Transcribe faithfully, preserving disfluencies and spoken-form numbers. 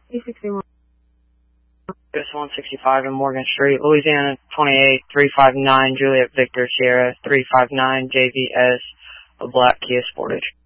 E sixty-one. This one sixty-five in Morgan Street, Louisiana, twenty-eight three five nine Juliet Victor Sierra three five nine J V S, a black Kia Sportage.